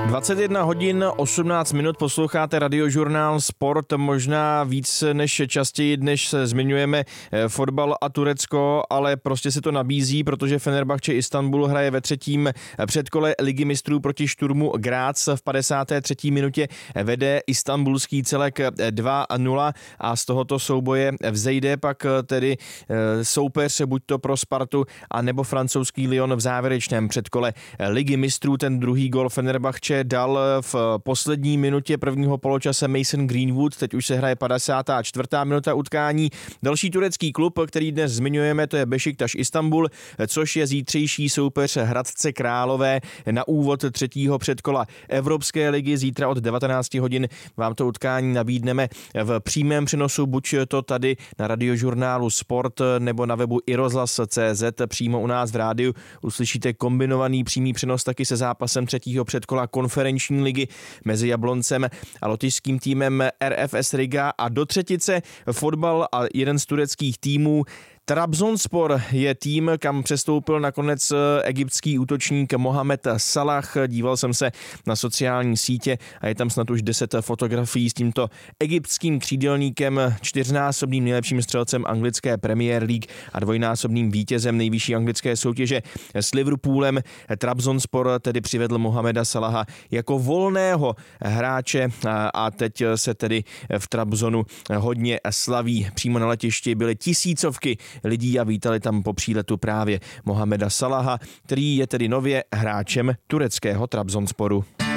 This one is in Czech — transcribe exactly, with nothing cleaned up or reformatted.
dvacet jedna hodin osmnáct minut, posloucháte Radiožurnál Sport, možná víc než častěji, než se zmiňujeme fotbal a Turecko, ale prostě se to nabízí, protože Fenerbahce Istanbul hraje ve třetím předkole Ligy mistrů proti Šturmu Graz. V padesáté třetí minutě vede istanbulský celek dva nula a z tohoto souboje vzejde pak tedy soupeř buď to pro Spartu a nebo francouzský Lyon v závěrečném předkole Ligy mistrů. Ten druhý gol Fenerbahce dal v poslední minutě prvního poločase Mason Greenwood, teď už se hraje padesátá čtvrtá minuta utkání. Další turecký klub, který dnes zmiňujeme, to je Beşiktaş Istanbul, což je zítřejší soupeř Hradce Králové na úvod třetího předkola Evropské ligy. Zítra od devatenáct hodin vám to utkání nabídneme v přímém přenosu, buď to tady na Radiožurnálu Sport nebo na webu i rozhlas tečka cé zet. Přímo u nás v rádiu uslyšíte kombinovaný přímý přenos taky se zápasem třetího předkola konferenční ligy mezi Jabloncem a lotyšským týmem er ef es Riga a do třetice fotbal a jeden z tureckých týmů. Trabzonspor je tým, kam přestoupil nakonec egyptský útočník Mohamed Salah. Díval jsem se na sociální sítě a je tam snad už deset fotografií s tímto egyptským křídelníkem, čtyřnásobným nejlepším střelcem anglické Premier League a dvojnásobným vítězem nejvyšší anglické soutěže s Liverpoolem. Trabzonspor tedy přivedl Mohameda Salaha jako volného hráče a teď se tedy v Trabzonu hodně slaví. Přímo na letišti byly tisícovky lidí a vítali tam po příletu právě Mohameda Salaha, který je tedy nově hráčem tureckého Trabzonsporu.